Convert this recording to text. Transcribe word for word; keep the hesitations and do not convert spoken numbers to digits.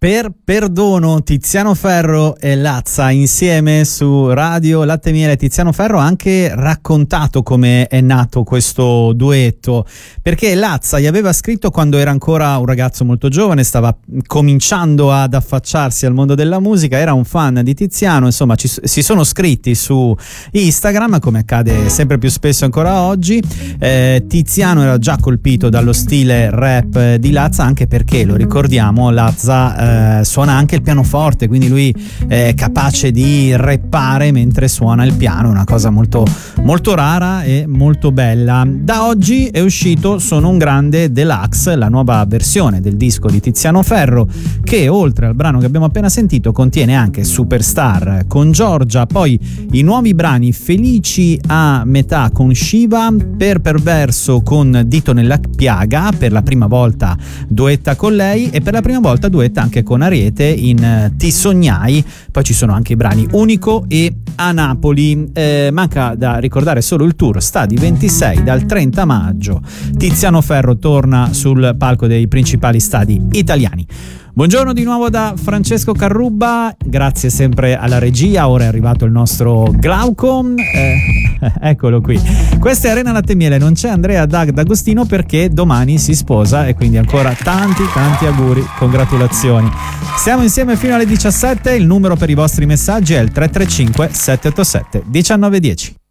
Per perdono, Tiziano Ferro e Lazza insieme su Radio Latte e Miele. Tiziano Ferro ha anche raccontato come è nato questo duetto, perché Lazza gli aveva scritto quando era ancora un ragazzo molto giovane, stava cominciando ad affacciarsi al mondo della musica, era un fan di Tiziano, insomma ci, si sono scritti su Instagram, come accade sempre più spesso ancora oggi. eh, Tiziano era già colpito dallo stile rap di Lazza, anche perché, lo ricordiamo, Lazza Eh, suona anche il pianoforte, quindi lui è capace di rappare mentre suona il piano, una cosa molto, molto rara e molto bella. Da oggi è uscito Sono un grande Deluxe, la nuova versione del disco di Tiziano Ferro, che oltre al brano che abbiamo appena sentito contiene anche Superstar con Giorgia, poi i nuovi brani Felici a metà con Shiva, Per perverso con Dito nella piaga, per la prima volta duetta con lei, e per la prima volta duetta anche con Ariete in Ti sognai. Poi ci sono anche i brani Unico e A Napoli. Eh, manca da ricordare solo il tour Stadi ventisei dal trenta maggio. Tiziano Ferro torna sul palco dei principali stadi italiani. Buongiorno di nuovo da Francesco Carrubba, grazie sempre alla regia. Ora è arrivato il nostro Glauco, eh, eccolo qui. Questa è Arena Latte e Miele, non c'è Andrea Dag D'Agostino perché domani si sposa, e quindi ancora tanti tanti auguri, congratulazioni. Stiamo insieme fino alle diciassette, il numero per i vostri messaggi è il tre tre cinque sette otto sette uno nove uno zero.